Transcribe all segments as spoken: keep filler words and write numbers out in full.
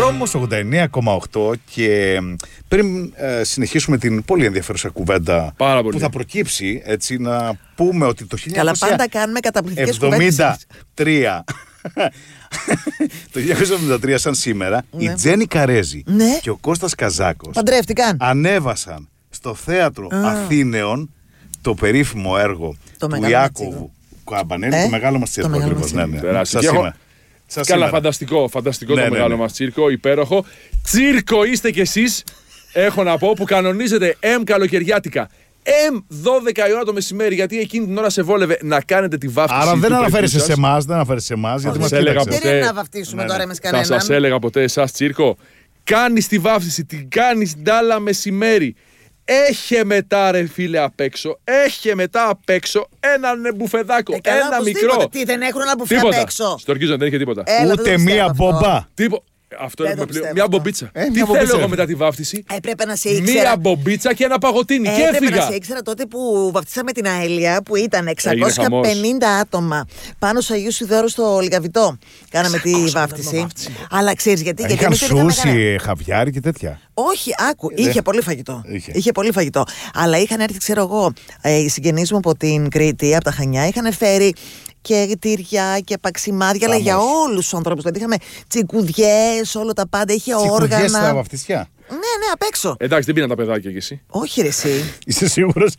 Δρόμος ογδόντα εννέα κόμμα οκτώ και πριν ε, συνεχίσουμε την πολύ ενδιαφέρουσα κουβέντα που θα προκύψει, έτσι, να πούμε ότι το χίλια εννιακόσια εβδομήντα τρία Καλά, πάντα κάνουμε καταπληκτικές κουβέντες. Το χίλια εννιακόσια εβδομήντα τρία, σαν σήμερα, ναι, η Τζένι Καρέζη, ναι, και ο Κώστας Καζάκος παντρεύτηκαν. Ανέβασαν στο θέατρο Α. Αθήνεων το περίφημο έργο το του Ιάκωβου Καμπανέλη, ε? το Μεγάλο Μας Τσίρκο. Ακριβώς, ναι, ναι. Σας σήμερα. Σας Καλά, σήμερα. φανταστικό, φανταστικό ναι, το ναι, Μεγάλο ναι. Μας Τσίρκο, υπέροχο. Τσίρκο είστε κι εσείς, έχω να πω, που κανονίζετε εμ καλοκαιριάτικα. εμ δώδεκα η ώρα το μεσημέρι, γιατί εκείνη την ώρα σε βόλευε να κάνετε τη βάφτιση. Άρα δεν αναφέρεσαι σε εμάς, δεν αναφέρεσαι σε εμάς. Γιατί μας έλεγα ποτέ. Δεν είναι να βαφτίσουμε ναι, τώρα εμείς κανέναν. Θα σας έλεγα ποτέ εσάς, Τσίρκο, κάνεις τη βάφτιση, την κάνεις ντάλα μεσημέρι. Έχε μετά, ρε φίλε, απ' έξω. Έχε μετά απ' έξω έναν μπουφεδάκο. Ε, καλά, ένα μικρό. Τίποτα. Τι, δεν έχουν ένα μπουφέ απ' έξω. Στο ορκίζω δεν είχε τίποτα. Έλα, ούτε μία μπομπά. Τίποτα. Αυτό είναι πλέον. Μια μπομπίτσα. Ε, Τι θέλω εγώ μετά τη βάφτιση. Έπρεπε να σε ήξερα. Μια μπομπίτσα και ένα παγωτίνι. Ε, και έπρεπε έφυγα. να σε ήξερα τότε που βαφτίσαμε την Αέλια, που ήταν εξακόσια πενήντα άτομα πάνω στο Αγίου Σιδώρου στο Λιγαβητό. Κάναμε τη βάφτιση. Αλλά ξέρεις γιατί. γιατί είχαν σούσι, χαβιάρι και τέτοια. Όχι, άκου, είχε πολύ φαγητό. Είχε. είχε πολύ φαγητό. Αλλά είχαν έρθει, ξέρω εγώ, οι συγγενείς μου από την Κρήτη, από τα Χανιά, είχαν φέρει και τυριά και παξιμάδια, αλλά για όλους τους ανθρώπους. Δηλαδή είχαμε τσικουδιές, όλα τα πάντα, είχε όργανα. Τσικουδιές στα βαφτισιά. Ναι, ναι, απ' έξω. Εντάξει, δεν πήραν τα παιδάκια κι εσύ. Όχι, ρε, εσύ. Είσαι σίγουρος?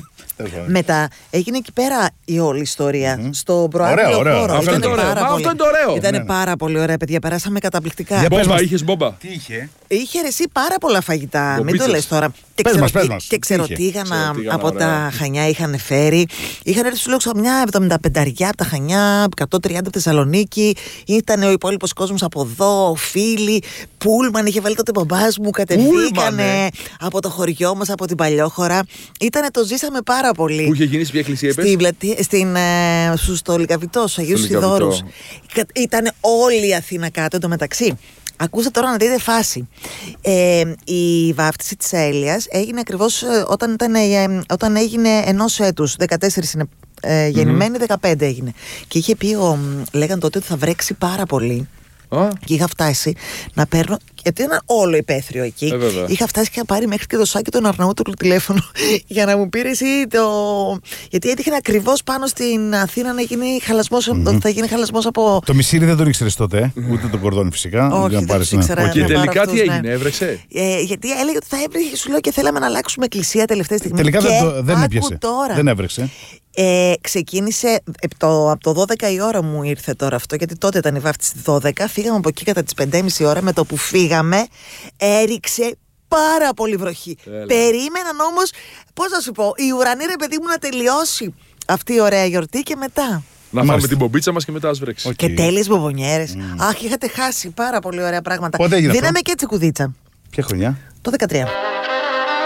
Μετά έγινε εκεί πέρα η όλη ιστορία. Mm-hmm. Στο προάγγελο χώρο. Αυτό είναι το ωραίο. Αυτό είναι το ωραίο. Ήταν ναι, πάρα πολύ ωραία, παιδιά. Περάσαμε καταπληκτικά. Για μπόμπα, είχες μπόμπα? Τι είχε? Είχε ρε, εσύ πάρα πολλά φαγητά. Μπομπίτσες. Μην το λες τώρα. Και πες μας, πες μας. Και ξεροτήγανα από τα Χανιά είχαν φέρει. Είχαν έρθει σου λέω μια εβδομήντα πέντε από τα Χανιά, εκατόν τριάντα από τη Θεσσαλονίκη. Ήταν ο υπόλοιπος κόσμος από εδώ, φίλοι. Πούλμαν είχε βάλει τότε μπαμπάς μου, κατεβήκανε από το χωριό μας, από την Παλιόχώρα. Ήτανε, το ζήσαμε πάρα πολύ. Πού είχε γίνει, σε ποια εκκλησία είπες? Στην, στην, ε, στο Λιγαβητό, στους Αγίους Σιδώρους. Ήτανε όλη η Αθήνα κάτω εντωμεταξύ. Ακούστε τώρα να δείτε φάση. Ε, η βάφτιση της Αέλιας έγινε ακριβώς όταν, ήταν, ε, όταν έγινε ενός έτους. δεκατέσσερις είναι ε, γεννημένη, mm-hmm. δεκαπέντε έγινε. Και είχε πει, ο, λέγαν τότε ότι θα βρέξει πάρα πολύ. Oh. Και είχα φτάσει να παίρνω. Γιατί ήταν όλο υπαίθριο εκεί. Ε, είχα φτάσει και να πάρει μέχρι και το σάκι τον Αρναούτογλου τηλέφωνο για να μου πήρε εσύ το. Γιατί έτυχε ακριβώς πάνω στην Αθήνα να γίνει χαλασμός. Mm-hmm. Θα γίνει χαλασμός από. Το μισήρι δεν τον ήξερες τότε, mm-hmm. ούτε τον κορδόνι φυσικά. Όχι, δεν το ήξερα. Και τελικά τι έγινε, ναι. έβρεξε. Ε, γιατί έλεγε ότι θα έβρεχε, σου λέω, και θέλαμε να αλλάξουμε εκκλησία τελευταία στιγμή. Τελικά και δεν, το, δεν έπιασε. Τώρα. Δεν έβρεξε. Ε, ξεκίνησε το, από το δώδεκα η ώρα μου ήρθε τώρα αυτό, γιατί τότε ήταν η βάφτιση δώδεκα. Φύγαμε από εκεί κατά τις πέντε και μισή ώρα. Με το που φύγαμε έριξε πάρα πολύ βροχή. Έλα. Περίμεναν όμως, πώς να σου πω, η ουρανή, ρε παιδί μου, να τελειώσει αυτή η ωραία γιορτή και μετά να φάμε την μπομπίτσα μας και μετά ας βρέξει. Okay. Και τέλειες μπομπονιέρες. Mm. Αχ, είχατε χάσει πάρα πολύ ωραία πράγματα. Δίναμε και τσικουδίτσα. Ποια χρονιά? Το δεκατρία.